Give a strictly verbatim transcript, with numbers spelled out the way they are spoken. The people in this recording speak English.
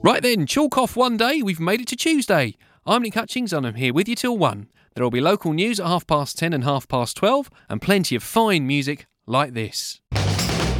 Right then, chalk off one day, we've made it to Tuesday. I'm Nick Hutchings and I'm here with you till one. There will be local news at half past ten and half past twelve and plenty of fine music like this.